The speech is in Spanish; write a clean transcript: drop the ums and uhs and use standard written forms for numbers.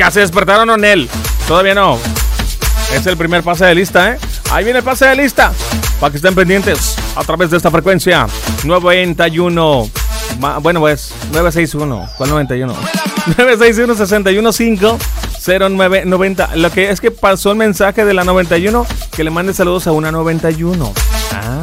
¿Ya se despertaron o Nel? Todavía no. Es el primer pase de lista, ¿eh? Ahí viene el pase de lista. Para que estén pendientes a través de esta frecuencia. 91. Bueno, pues 961. ¿Cuál 91? 961-615-0990. Lo que es que pasó el mensaje de la 91. Que le mande saludos a una 91. Ah.